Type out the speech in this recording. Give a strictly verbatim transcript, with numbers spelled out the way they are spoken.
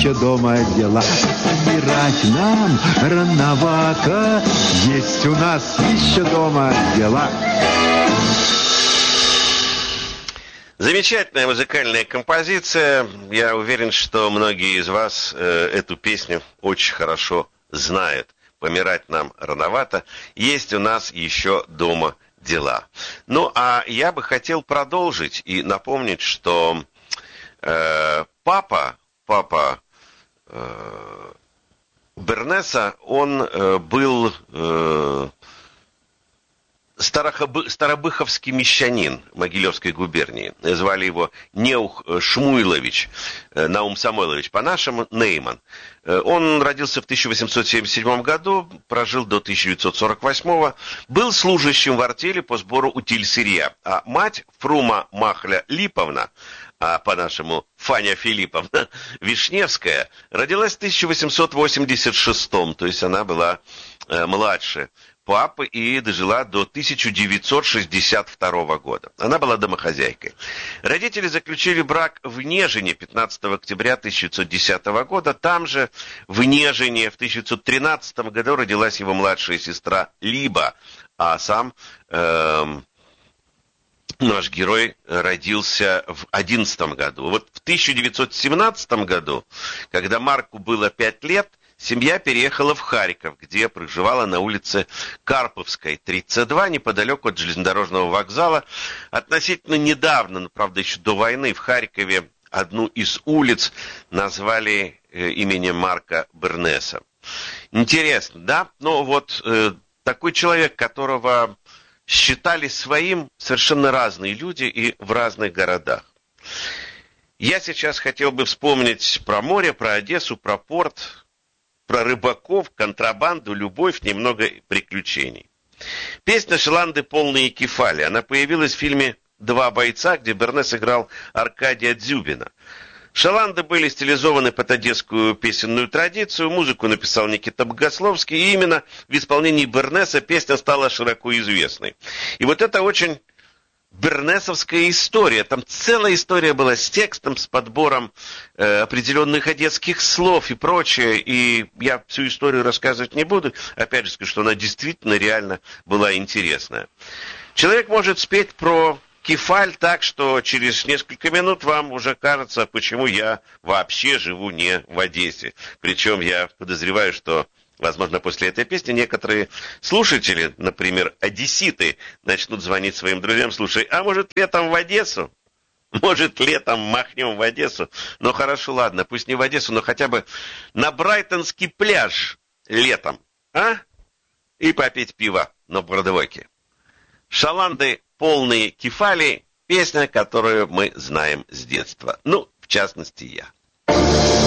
еще дома дела. Помирать нам рановато, есть у нас еще дома дела. Замечательная музыкальная композиция. Я уверен, что многие из вас э, эту песню очень хорошо знают. Помирать нам рановато, есть у нас еще дома дела. Ну, а я бы хотел продолжить и напомнить, что э, папа, папа э, Бернеса, он э, был э, старохобы, старобыховский мещанин Могилевской губернии. Звали его Неух Шмуйлович, э, Наум Самойлович, по-нашему Нейман. Э, он родился в тысяча восемьсот семьдесят седьмом году, прожил до тысяча девятьсот сорок восьмого, был служащим в артели по сбору утиль-сырья, а мать Фрума Махля Липовна, а по-нашему Фаня Филипповна Вишневская, родилась в тысяча восемьсот восемьдесят шестом, то есть она была э, младше папы и дожила до тысяча девятьсот шестьдесят второго года. Она была домохозяйкой. Родители заключили брак в Нежине пятнадцатого октября тысяча девятьсот десятого года. Там же, в Нежине, в тысяча девятьсот тринадцатом году родилась его младшая сестра Либа, а сам эм, наш герой родился в одиннадцатом году. Вот в тысяча девятьсот семнадцатом году, когда Марку было пять лет, семья переехала в Харьков, где проживала на улице Карповской, тридцать два, неподалеку от железнодорожного вокзала. Относительно недавно, но, правда, еще до войны, в Харькове одну из улиц назвали э, именем Марка Бернеса. Интересно, да? Ну, вот э, такой человек, которого считали своим совершенно разные люди и в разных городах. Я сейчас хотел бы вспомнить про море, про Одессу, про порт, про рыбаков, контрабанду, любовь, немного приключений. Песня Шаланды «Полные кефали». Она появилась в фильме «Два бойца», где Бернес играл Аркадия Дзюбина. Шаланды были стилизованы под одесскую песенную традицию, музыку написал Никита Богословский, и именно в исполнении Бернеса песня стала широко известной. И вот это очень бернесовская история. Там целая история была с текстом, с подбором э, определенных одесских слов и прочее. И я всю историю рассказывать не буду. Опять же скажу, что она действительно реально была интересная. Человек может спеть про кефаль так, что через несколько минут вам уже кажется, почему я вообще живу не в Одессе. Причем я подозреваю, что возможно, после этой песни некоторые слушатели, например, одесситы, начнут звонить своим друзьям: слушай, а может летом в Одессу? Может летом махнем в Одессу? Ну хорошо, ладно, пусть не в Одессу, но хотя бы на Брайтонский пляж летом, а? И попить пиво на Бродвоке. Шаланды «Полные кефали» — песня, которую мы знаем с детства. Ну, в частности, я.